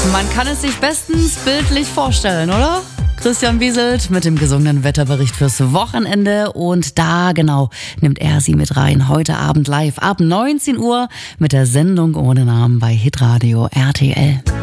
Man kann es sich bestens bildlich vorstellen, oder? Christian Wieselt mit dem gesungenen Wetterbericht fürs Wochenende und da genau nimmt er Sie mit rein. Heute Abend live ab 19 Uhr mit der Sendung ohne Namen bei Hitradio RTL.